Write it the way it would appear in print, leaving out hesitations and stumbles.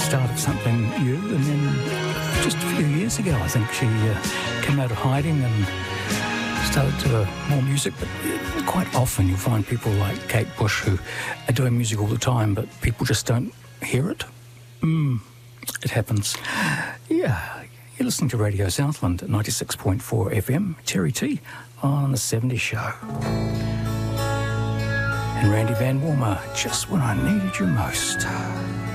start of something new, and then just a few years ago, I think she came out of hiding and started to do more music. But quite often you'll find people like Kate Bush who are doing music all the time, but people just don't hear it. It happens. Yeah, you're listening to Radio Southland at 96.4 FM, Terry T on The 70s Show. And Randy Van Warmer, just when I needed you most.